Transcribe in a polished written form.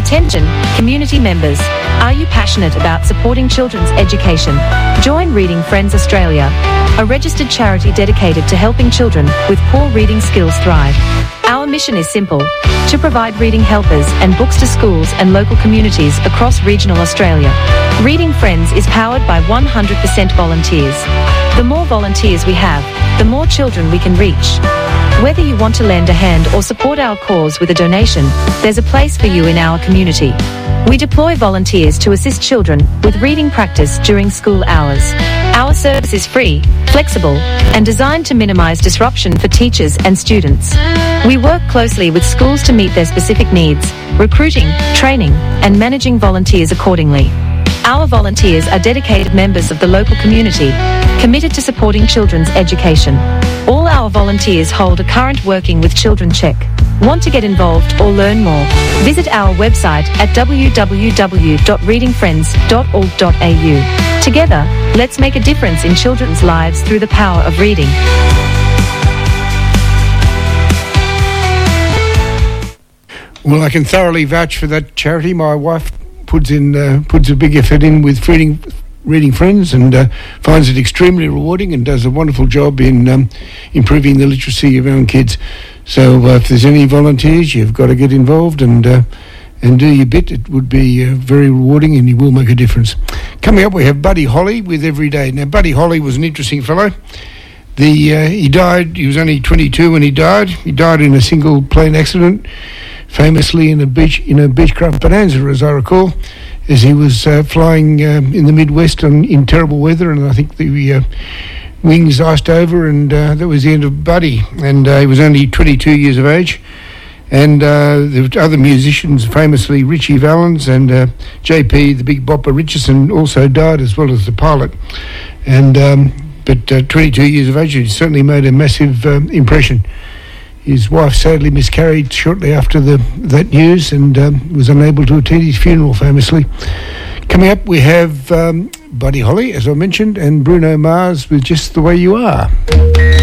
Attention, community members. Are you passionate about supporting children's education? Join Reading Friends Australia, a registered charity dedicated to helping children with poor reading skills thrive. Our mission is simple: to provide reading helpers and books to schools and local communities across regional Australia. Reading Friends is powered by 100% volunteers. The more volunteers we have, the more children we can reach. Whether you want to lend a hand or support our cause with a donation, there's a place for you in our community. We deploy volunteers to assist children with reading practice during school hours. Our service is free, flexible, and designed to minimise disruption for teachers and students. We work closely with schools to meet their specific needs, recruiting, training, and managing volunteers accordingly. Our volunteers are dedicated members of the local community, committed to supporting children's education. All our volunteers hold a current Working with Children check. Want to get involved or learn more? Visit our website at www.readingfriends.org.au. Together, let's make a difference in children's lives through the power of reading. Well, I can thoroughly vouch for that charity. My wife puts a big effort in with Reading Friends and finds it extremely rewarding and does a wonderful job in improving the literacy of our own kids. So if there's any volunteers, you've got to get involved and do your bit. It would be very rewarding and you will make a difference. Coming up, we have Buddy Holly with Everyday. Now, Buddy Holly was an interesting fellow. He died. He was only 22 when he died. He died in a single plane accident, famously in a Beechcraft Bonanza, as I recall, as he was flying in the Midwest in terrible weather, and I think the wings iced over, and that was the end of Buddy. And he was only 22 years of age. And there were other musicians, famously Richie Valens and JP, the Big Bopper Richardson, also died, as well as the pilot. And but 22 years of age, he certainly made a massive impression. His wife sadly miscarried shortly after that news and was unable to attend his funeral, famously. Coming up, we have Buddy Holly, as I mentioned, and Bruno Mars with Just the Way You Are.